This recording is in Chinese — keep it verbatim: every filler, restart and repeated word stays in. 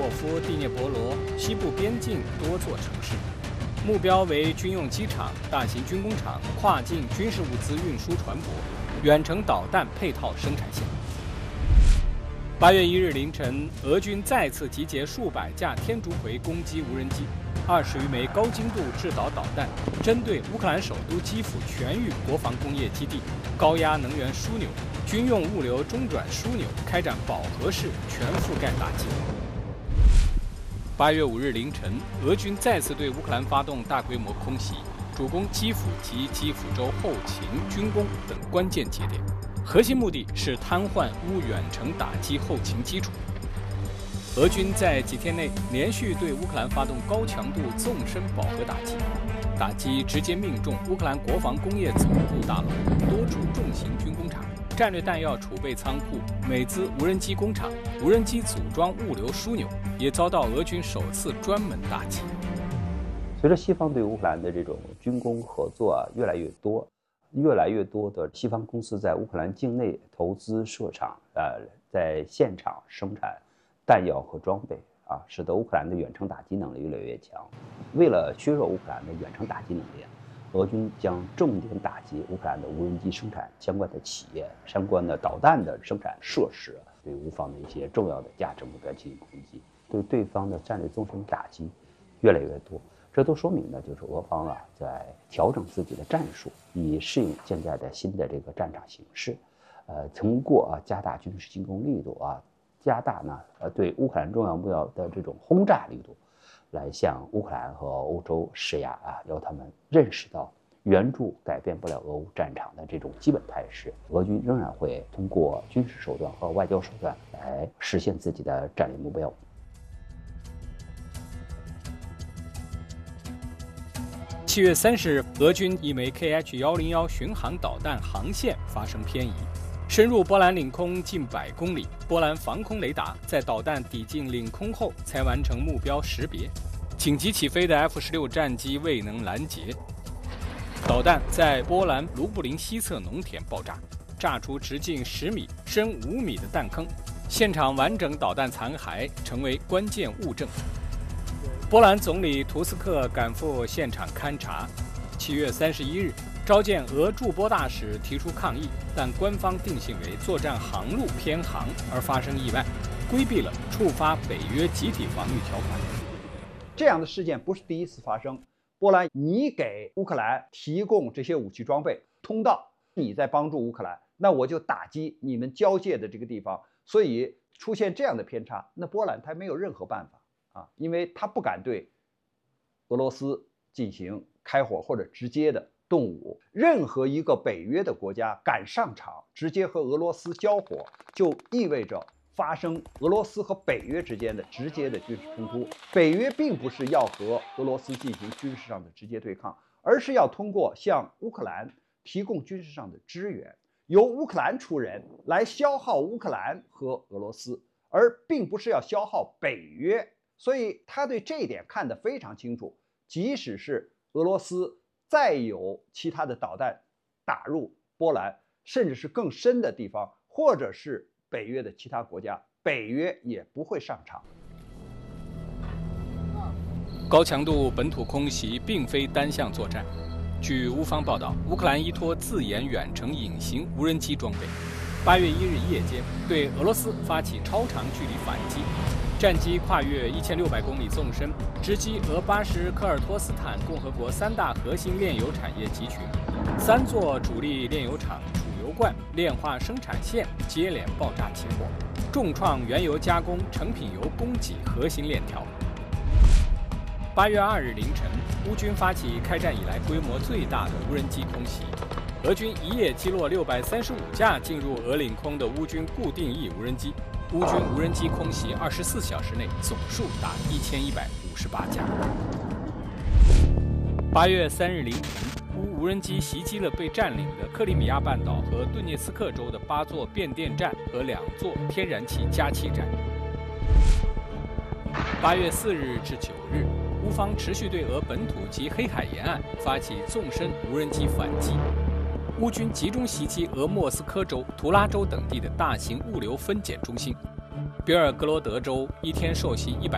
沃夫、第聂伯罗、西部边境多座城市，目标为军用机场、大型军工厂、跨境军事物资运输船舶、远程导弹配套生产线。八月一日凌晨，俄军再次集结数百架天竺葵攻击无人机，二十余枚高精度制导导弹针对乌克兰首都基辅全域国防工业基地、高压能源枢纽、军用物流中转枢纽开展饱和式全覆盖打击。八月五日凌晨，俄军再次对乌克兰发动大规模空袭，主攻基辅及基辅州后勤、军工等关键节点。核心目的是瘫痪乌远程打击后勤基础。俄军在几天内连续对乌克兰发动高强度纵深饱和打击，打击直接命中乌克兰国防工业总部大楼、多处重型军工厂、战略弹药储备仓库、美资无人机工厂、无人机组装物流枢纽，也遭到俄军首次专门打击。 随着西方对乌克兰的这种军工合作啊越来越多。越来越多的西方公司在乌克兰境内投资设厂，呃，在现场生产弹药和装备啊，使得乌克兰的远程打击能力越来越强。为了削弱乌克兰的远程打击能力，俄军将重点打击乌克兰的无人机生产相关的企业、相关的导弹的生产设施，对乌方的一些重要的价值目标进行攻击，对对方的战略纵深打击越来越多。这都说明呢，就是俄方啊在调整自己的战术，以适应现在的新的这个战场形势。呃，通过啊加大军事进攻力度啊，加大呢呃对乌克兰重要目标的这种轰炸力度，来向乌克兰和欧洲施压啊，要他们认识到援助改变不了俄乌战场的这种基本态势。俄军仍然会通过军事手段和外交手段来实现自己的战略目标。 七月三十日，俄军一枚 K H 一零一巡航导弹航线发生偏移，深入波兰领空近百公里。波兰防空雷达在导弹抵近领空后才完成目标识别，紧急起飞的 F 十六战机未能拦截。导弹在波兰卢布林西侧农田爆炸，炸出直径十米、深五米的弹坑，现场完整导弹残骸成为关键物证。波兰总理图斯克赶赴现场勘察。七月三十一日，召见俄驻波大使提出抗议，但官方定性为作战航路偏航而发生意外，规避了触发北约集体防御条款。 这样的事件不是第一次发生。波兰，你给乌克兰提供这些武器装备通道，你在帮助乌克兰，那我就打击你们交界的这个地方。所以出现这样的偏差，那波兰他没有任何办法。啊，因为他不敢对俄罗斯进行开火或者直接的动武。任何一个北约的国家敢上场直接和俄罗斯交火，就意味着发生俄罗斯和北约之间的直接的军事冲突。北约并不是要和俄罗斯进行军事上的直接对抗，而是要通过向乌克兰提供军事上的支援，由乌克兰出人来消耗乌克兰和俄罗斯，而并不是要消耗北约。所以他对这一点看得非常清楚，即使是俄罗斯再有其他的导弹打入波兰，甚至是更深的地方，或者是北约的其他国家，北约也不会上场。 高强度本土空袭并非单向作战。据乌方报道，乌克兰依托自研远程隐形无人机装备，八月一日夜间对俄罗斯发起超长距离反击。战机跨越一千六百公里纵深，直击俄巴什科尔托斯坦共和国三大核心炼油产业集群，三座主力炼油厂、储油罐、炼化生产线接连爆炸起火，重创原油加工、成品油供给核心链条。八月二日凌晨，乌军发起开战以来规模最大的无人机空袭，俄军一夜击落六百三十五架进入俄领空的乌军固定翼无人机。乌军无人机空袭二十四小时内总数达一千一百五十八架。八月三日凌晨，乌无人机袭击了被占领的克里米亚半岛和顿涅茨克州的八座变电站和两座天然气加气站。八月四日至九日，乌方持续对俄本土及黑海沿岸发起纵深无人机反击。乌军集中袭击俄莫斯科州、图拉州等地的大型物流分拣中心。比尔格罗德州一天受袭一百。